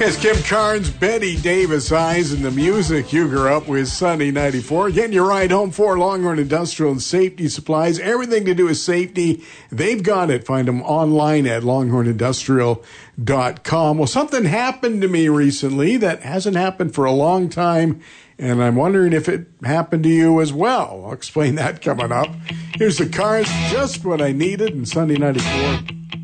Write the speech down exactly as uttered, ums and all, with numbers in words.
Yes, Kim Carnes, Betty Davis Eyes, and the music you grew up with, Sunny ninety-four. Getting your ride home for Longhorn Industrial and Safety Supplies. Everything to do with safety, they've got it. Find them online at longhorn industrial dot com. Well, something happened to me recently that hasn't happened for a long time, and I'm wondering if it happened to you as well. I'll explain that coming up. Here's the Carnes, just what I needed, and Sunny ninety-four.